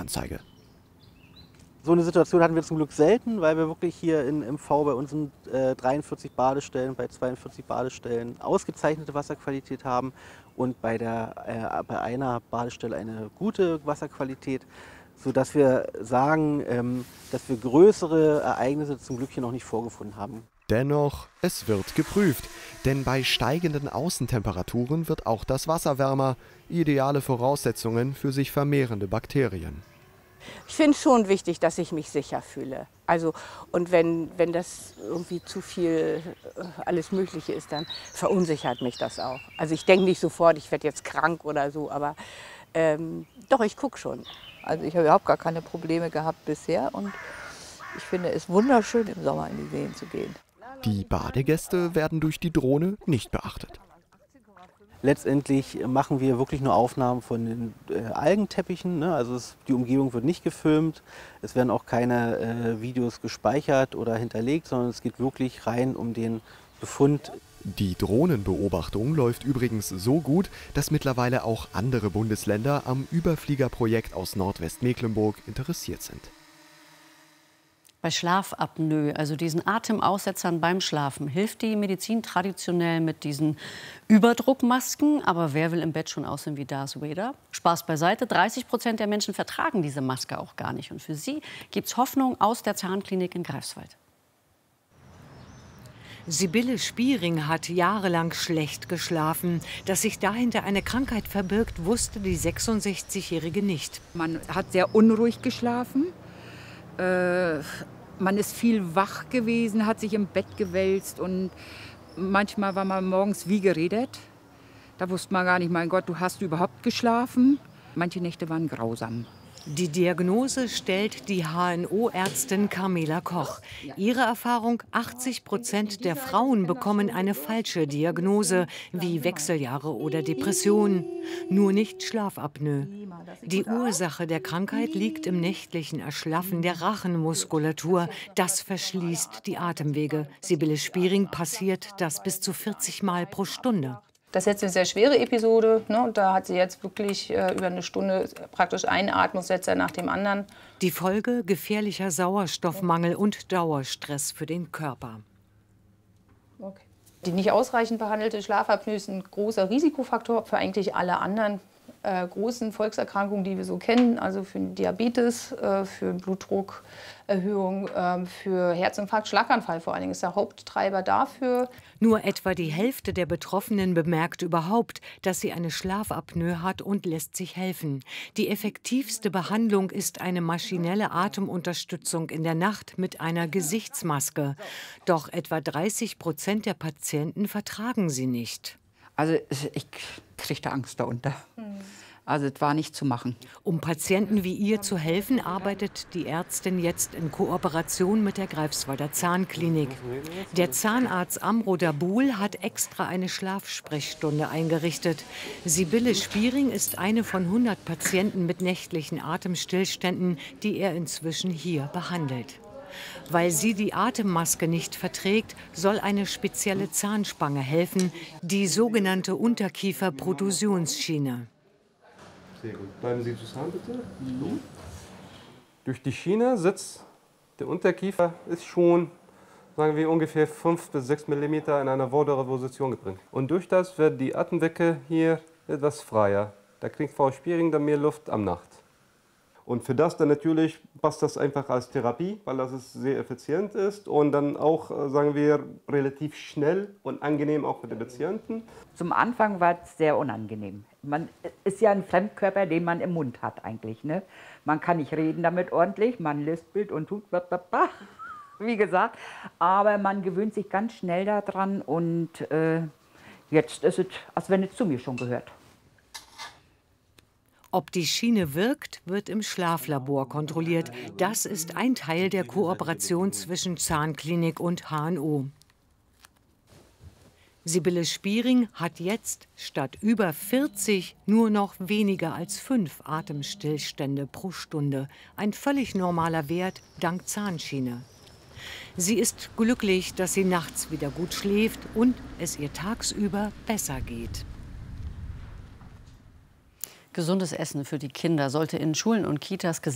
Strafanzeige. So eine Situation hatten wir zum Glück selten, weil wir wirklich hier in MV bei unseren 43 Badestellen, bei 42 Badestellen ausgezeichnete Wasserqualität haben und bei einer Badestelle eine gute Wasserqualität, sodass wir sagen, dass wir größere Ereignisse zum Glück hier noch nicht vorgefunden haben. Dennoch, es wird geprüft, denn bei steigenden Außentemperaturen wird auch das Wasser wärmer. Ideale Voraussetzungen für sich vermehrende Bakterien. Ich finde es schon wichtig, dass ich mich sicher fühle. Also, und wenn das irgendwie zu viel alles Mögliche ist, dann verunsichert mich das auch. Also ich denke nicht sofort, ich werde jetzt krank oder so, aber doch, ich gucke schon. Also ich habe überhaupt gar keine Probleme gehabt bisher und ich finde es wunderschön, im Sommer in die Seen zu gehen. Die Badegäste werden durch die Drohne nicht beachtet. Letztendlich machen wir wirklich nur Aufnahmen von den Algenteppichen, ne? Also die Umgebung wird nicht gefilmt, es werden auch keine Videos gespeichert oder hinterlegt, sondern es geht wirklich rein um den Befund. Die Drohnenbeobachtung läuft übrigens so gut, dass mittlerweile auch andere Bundesländer am Überfliegerprojekt aus Nordwestmecklenburg interessiert sind. Bei Schlafapnoe, also diesen Atemaussetzern beim Schlafen, hilft die Medizin traditionell mit diesen Überdruckmasken. Aber wer will im Bett schon aussehen wie Darth Vader? Spaß beiseite, 30% der Menschen vertragen diese Maske auch gar nicht. Und für sie gibt es Hoffnung aus der Zahnklinik in Greifswald. Sibylle Spiering hat jahrelang schlecht geschlafen. Dass sich dahinter eine Krankheit verbirgt, wusste die 66-Jährige nicht. Man hat sehr unruhig geschlafen. Man ist viel wach gewesen, hat sich im Bett gewälzt und manchmal war man morgens wie geredet. Da wusste man gar nicht, mein Gott, du hast überhaupt geschlafen. Manche Nächte waren grausam. Die Diagnose stellt die HNO-Ärztin Carmela Koch. Ihre Erfahrung: 80% der Frauen bekommen eine falsche Diagnose, wie Wechseljahre oder Depressionen. Nur nicht Schlafapnoe. Die Ursache der Krankheit liegt im nächtlichen Erschlaffen der Rachenmuskulatur. Das verschließt die Atemwege. Sibylle Spiering passiert das bis zu 40 Mal pro Stunde. Das ist jetzt eine sehr schwere Episode. Ne? Da hat sie jetzt wirklich über eine Stunde praktisch einen Atmungssetzer nach dem anderen. Die Folge: gefährlicher Sauerstoffmangel und Dauerstress für den Körper. Okay. Die nicht ausreichend behandelte Schlafapnoe ist ein großer Risikofaktor für eigentlich alle anderen großen Volkserkrankungen, die wir so kennen. Also für Diabetes, für Blutdruckerhöhung, für Herzinfarkt, Schlaganfall vor allen Dingen ist der Haupttreiber dafür. Nur etwa die Hälfte der Betroffenen bemerkt überhaupt, dass sie eine Schlafapnoe hat und lässt sich helfen. Die effektivste Behandlung ist eine maschinelle Atemunterstützung in der Nacht mit einer Gesichtsmaske. Doch etwa 30% der Patienten vertragen sie nicht. Also ich kriegte Angst darunter. Also es war nicht zu machen. Um Patienten wie ihr zu helfen, arbeitet die Ärztin jetzt in Kooperation mit der Greifswalder Zahnklinik. Der Zahnarzt Amro Dabul hat extra eine Schlafsprechstunde eingerichtet. Sibylle Spiering ist eine von 100 Patienten mit nächtlichen Atemstillständen, die er inzwischen hier behandelt. Weil sie die Atemmaske nicht verträgt, soll eine spezielle Zahnspange helfen, die sogenannte Unterkieferprotusionsschiene. Sehr gut. Bleiben Sie zusammen, bitte. Mhm. Durch die Schiene sitzt der Unterkiefer, ist schon, sagen wir, ungefähr 5 bis 6 mm in eine vordere Position gebracht. Und durch das wird die Atemwege hier etwas freier. Da kriegt Frau Spiering dann mehr Luft am Nacht. Und für das dann natürlich passt das einfach als Therapie, weil das sehr effizient ist und dann auch, sagen wir, relativ schnell und angenehm auch für die Patienten. Zum Anfang war es sehr unangenehm. Man ist ja ein Fremdkörper, den man im Mund hat eigentlich. Ne? Man kann nicht reden damit ordentlich, man lispelt und tut, wie gesagt. Aber man gewöhnt sich ganz schnell daran und jetzt ist es, als wenn es zu mir schon gehört. Ob die Schiene wirkt, wird im Schlaflabor kontrolliert. Das ist ein Teil der Kooperation zwischen Zahnklinik und HNO. Sibylle Spiering hat jetzt statt über 40 nur noch weniger als 5 Atemstillstände pro Stunde. Ein völlig normaler Wert dank Zahnschiene. Sie ist glücklich, dass sie nachts wieder gut schläft und es ihr tagsüber besser geht. Gesundes Essen für die Kinder sollte in Schulen und Kitas